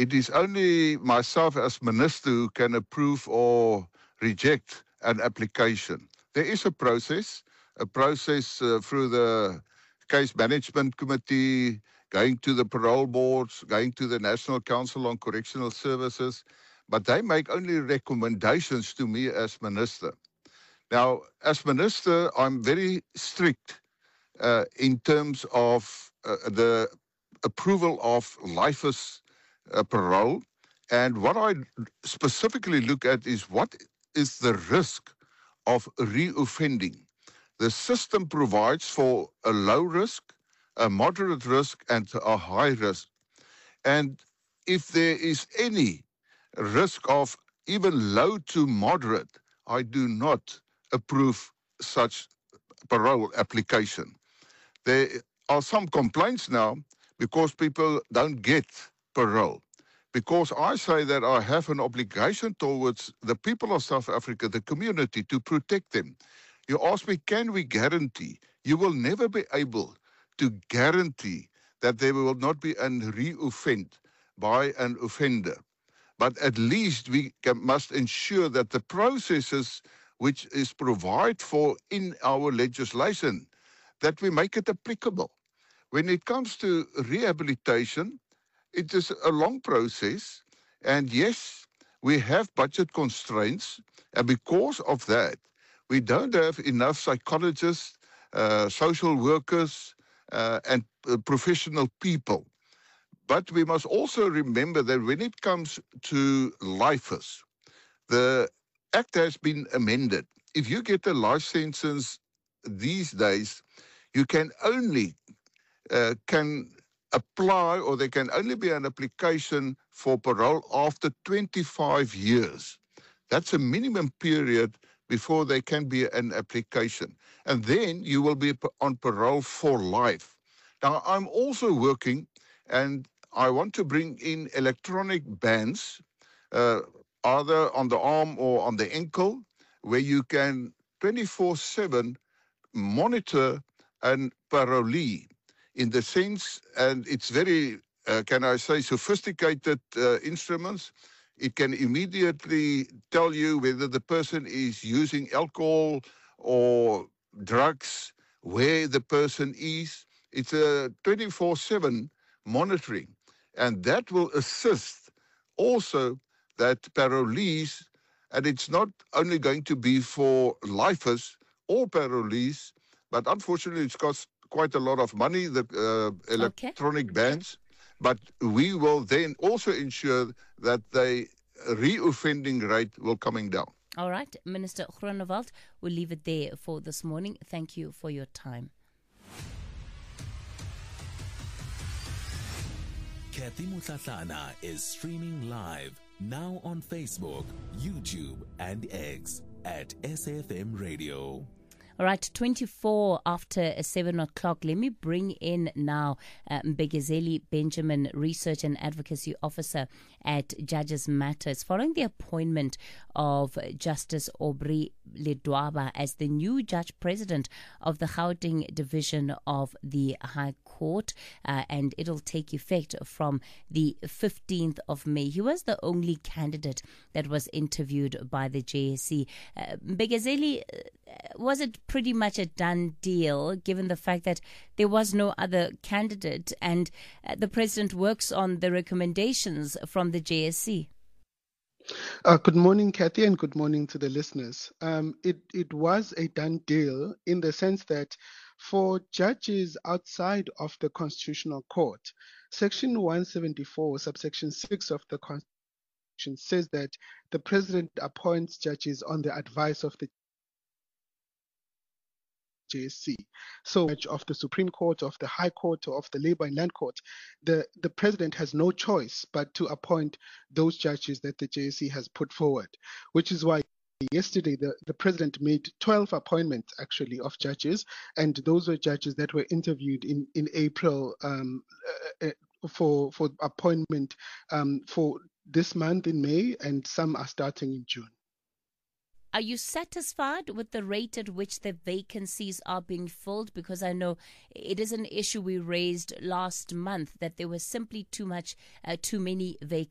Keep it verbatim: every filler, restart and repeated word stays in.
it is only myself as minister who can approve or reject an application. There is a process, a process uh, through the case management committee, going to the parole boards, going to the National Council on Correctional Services, but they make only recommendations to me as minister. Now, as minister, I'm very strict uh, in terms of uh, the approval of lifers uh, parole. And what I specifically look at is what is the risk of reoffending. The system provides for a low risk, a moderate risk, and a high risk. And if there is any risk of even low to moderate, I do not approve such parole application. There are some complaints now because people don't get parole. Because I say that I have an obligation towards the people of South Africa, the community, to protect them. You ask me, can we guarantee? You will never be able to guarantee that there will not be a reoffend by an offender. But at least we can, must ensure that the processes which is provided for in our legislation, that we make it applicable. When it comes to rehabilitation, it is a long process. And yes, we have budget constraints. And because of that, we don't have enough psychologists, uh, social workers, uh, and uh, professional people. But we must also remember that when it comes to lifers, the Act has been amended. If you get a life sentence these days, you can only uh, can apply, or there can only be an application for parole after twenty-five years. That's a minimum period before there can be an application. And then you will be on parole for life. Now, I'm also working, and I want to bring in electronic bands, uh, either on the arm or on the ankle, where you can twenty-four seven monitor an parolee in the sense, and it's very, uh, can I say, sophisticated uh, instruments. It can immediately tell you whether the person is using alcohol or drugs, where the person is. It's a twenty-four seven monitoring, and that will assist also that parolees, and it's not only going to be for lifers or parolees, but unfortunately it's cost quite a lot of money, the uh, electronic okay. bans, but we will then also ensure that the reoffending rate will coming down. All right, Minister Groenewald, we'll leave it there for this morning. Thank you for your time. Kathy Mutlatlana is streaming live now on Facebook, YouTube, and X at S F M Radio. All right, twenty-four after seven o'clock. Let me bring in now uh, Mbegezeli Benjamin, Research and Advocacy Officer at Judges Matters, following the appointment of Justice Aubrey Ledwaba as the new Judge President of the Gauteng Division of the High Court, uh, and it'll take effect from the fifteenth of May. He was the only candidate that was interviewed by the J S C. Uh, Mbegezeli, uh, was it pretty much a done deal, given the fact that there was no other candidate and uh, the President works on the recommendations from the J S C? Uh, good morning, Kathy, and good morning to the listeners. Um, it, it was a done deal in the sense that for judges outside of the Constitutional Court, Section one seventy-four, subsection six of the Constitution says that the President appoints judges on the advice of the J S C. So, of the Supreme Court, of the High Court, or of the Labour and Land Court, the, the President has no choice but to appoint those judges that the J S C has put forward, which is why yesterday the, the President made twelve appointments, actually, of judges, and those were judges that were interviewed in, in April um, uh, for, for appointment um, for this month in May, and some are starting in June. Are you satisfied with the rate at which the vacancies are being filled? Because I know it is an issue we raised last month, that there was simply too much, uh, too many vacancies.